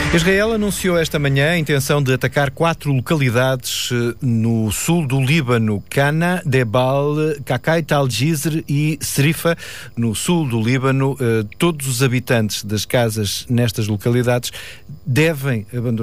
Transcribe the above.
Israel anunciou esta manhã a intenção de atacar 4 localidades no sul do Líbano: Cana, Debal, Kakait al-Jizr e Serifa, no sul do Líbano. Todos os habitantes das casas nestas localidades devem abandonar